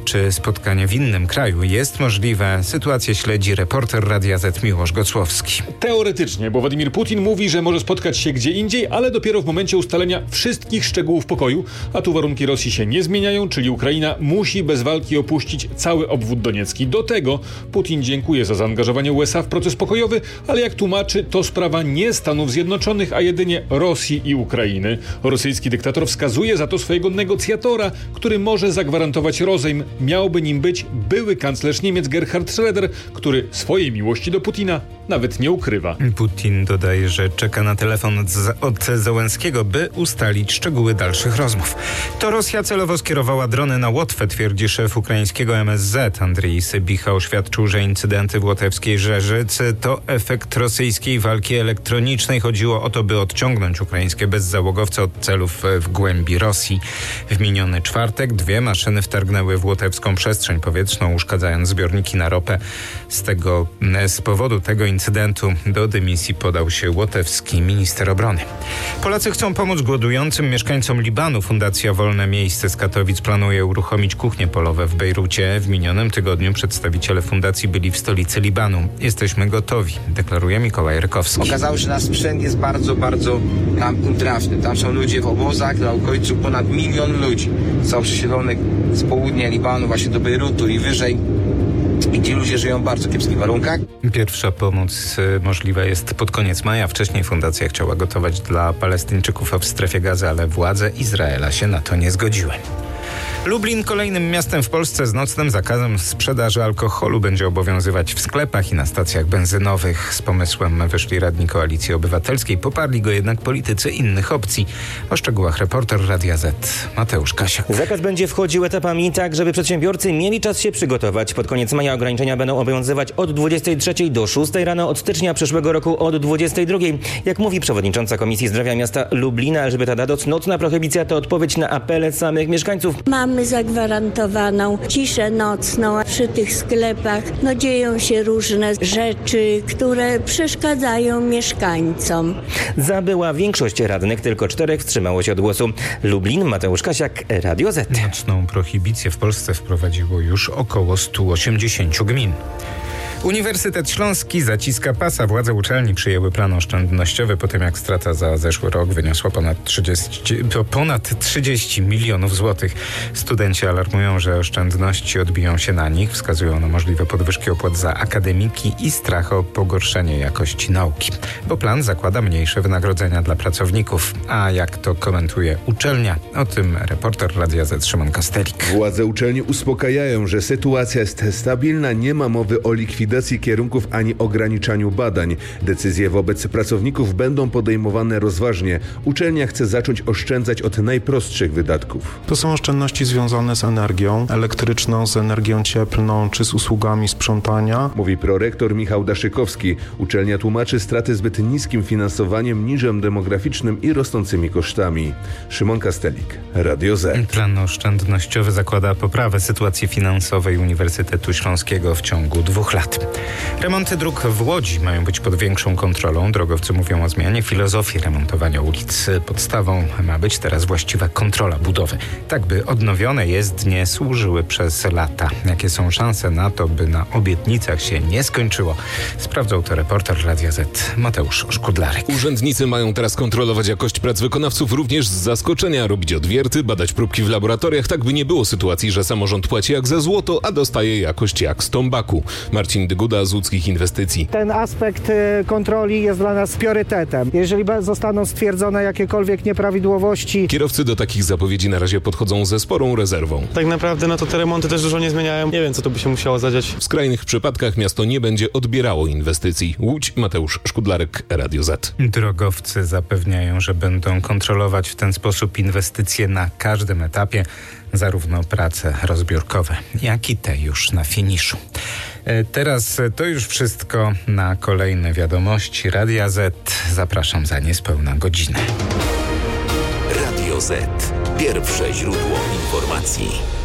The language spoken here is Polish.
czy spotkanie w innym kraju jest możliwe. Sytuację śledzi reporter Radia Z Miłosz Gocłowski. Teoretycznie, bo Władimir Putin mówi, że może spotkać się gdzie indziej, ale dopiero w momencie ustalenia wszystkich szczegółów pokoju, a tu warunki Rosji się nie zmieniają, czyli Ukraina musi bez walki opuścić cały obwód doniecki. Do tego Putin dziękuje za zaangażowanie USA w proces pokojowy, ale jak tłumaczy, to sprawa nie Stanów Zjednoczonych, a jedynie Rosji i Ukrainy. Rosyjski dyktator wskazuje za to swojego negocjatora, który może zagwarantować rozejm. Miałby nim być były kanclerz Niemiec Gerhard Schröder, który swojej miłości do Putina nawet nie ukrywa. Putin dodaje, że czeka na telefon od Zełenskiego, by ustalić szczegóły dalszych rozmów. To Rosja celowo skierowała drony na Łotwę, twierdzi szef ukraińskiego MSZ. Andrii Sybicha oświadczył, że incydenty w łotewskiej Żerzycy to efekt rosyjskiej walki elektronicznej. Chodziło o to, by odciągnąć ukraińskie bezzałogowce od celów w głębi Rosji. W miniony czwartek 2 maszyny wtargnęły w łotewską przestrzeń powietrzną, uszkadzając zbiorniki na ropę. Z powodu tego incydentu do dymisji podał się łotewski minister obrony. Polacy chcą pomóc głodującym mieszkańcom Libanu. Fundacja Wolne Miejsce z Katowic planuje uruchomić kuchnie polowe w Bejrucie. W minionym tygodniu przedstawiciele fundacji byli w stolicy Libanu. Jesteśmy gotowi, deklaruje Mikołaj Rykowski. Okazało się, że nasz sprzęt jest bardzo, bardzo trafny. Tam są ludzie w obozach, na okolicu ponad 1 milion ludzi. Są przesiedlone z południa Libanu właśnie do Bejrutu i wyżej. I ci ludzie żyją w bardzo kiepskich warunkach. Pierwsza pomoc możliwa jest pod koniec maja. Wcześniej fundacja chciała gotować dla Palestyńczyków w strefie Gazy, ale władze Izraela się na to nie zgodziły. Lublin kolejnym miastem w Polsce z nocnym zakazem sprzedaży alkoholu będzie obowiązywać w sklepach i na stacjach benzynowych. Z pomysłem wyszli radni Koalicji Obywatelskiej, poparli go jednak politycy innych opcji. O szczegółach reporter Radia Z Mateusz Kasiak. Zakaz będzie wchodził etapami tak, żeby przedsiębiorcy mieli czas się przygotować. Pod koniec maja ograniczenia będą obowiązywać od 23 do 6 rano, od stycznia przyszłego roku od 22. Jak mówi przewodnicząca Komisji Zdrowia Miasta Lublina Elżbieta Dadoc, nocna prohibicja to odpowiedź na apele samych mieszkańców. Mamy zagwarantowaną ciszę nocną. Przy tych sklepach dzieją się różne rzeczy, które przeszkadzają mieszkańcom. Zabyła większość radnych, tylko 4 wstrzymało się od głosu. Lublin, Mateusz Kasiak, Radio Z. Nocną prohibicję w Polsce wprowadziło już około 180 gmin. Uniwersytet Śląski zaciska pasa. Władze uczelni przyjęły plan oszczędnościowy po tym, jak strata za zeszły rok wyniosła ponad 30 milionów złotych. Studenci alarmują, że oszczędności odbiją się na nich. Wskazują na możliwe podwyżki opłat za akademiki i strach o pogorszenie jakości nauki. Bo plan zakłada mniejsze wynagrodzenia dla pracowników. A jak to komentuje uczelnia? O tym reporter Radia Z Szymon Kastelik. Władze uczelni uspokajają, że sytuacja jest stabilna, nie ma mowy o likwidacji kierunków ani ograniczaniu badań. Decyzje wobec pracowników będą podejmowane rozważnie. Uczelnia chce zacząć oszczędzać od najprostszych wydatków. To są oszczędności związane z energią elektryczną, z energią cieplną czy z usługami sprzątania. Mówi prorektor Michał Daszykowski. Uczelnia tłumaczy straty zbyt niskim finansowaniem, niżem demograficznym i rosnącymi kosztami. Szymon Kastelik, Radio Z. Plan oszczędnościowy zakłada poprawę sytuacji finansowej Uniwersytetu Śląskiego w ciągu 2 lat. Remonty dróg w Łodzi mają być pod większą kontrolą. Drogowcy mówią o zmianie filozofii remontowania ulic. Podstawą ma być teraz właściwa kontrola budowy, tak by odnowione jezdnie służyły przez lata. Jakie są szanse na to, by na obietnicach się nie skończyło? Sprawdzał to reporter Radia Z Mateusz Szkudlarek. Urzędnicy mają teraz kontrolować jakość prac wykonawców również z zaskoczenia, robić odwierty, badać próbki w laboratoriach, tak by nie było sytuacji, że samorząd płaci jak za złoto, a dostaje jakość jak z tombaku. Marcin Dyguda z Łódzkich Inwestycji. Ten aspekt kontroli jest dla nas priorytetem. Jeżeli zostaną stwierdzone jakiekolwiek nieprawidłowości. Kierowcy do takich zapowiedzi na razie podchodzą ze sporą rezerwą. Tak naprawdę to te remonty też dużo nie zmieniają. Nie wiem, co to by się musiało zadziać. W skrajnych przypadkach miasto nie będzie odbierało inwestycji. Łódź, Mateusz Szkudlarek, Radio Z. Drogowcy zapewniają, że będą kontrolować w ten sposób inwestycje na każdym etapie, zarówno prace rozbiórkowe, jak i te już na finiszu. Teraz to już wszystko. Na kolejne wiadomości Radia Z zapraszam za niespełna godzinę. Radio Z. Pierwsze źródło informacji.